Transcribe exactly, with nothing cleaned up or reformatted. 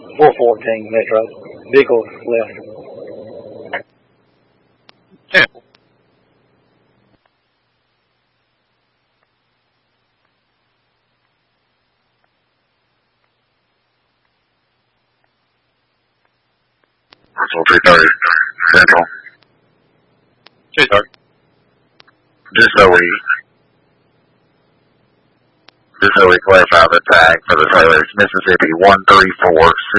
four fourteen Metro. Vehicle left. ten. Bristol three thirty, Central. three thirty. Just so we, just so we clarify the tag for the sailors, Mississippi one three four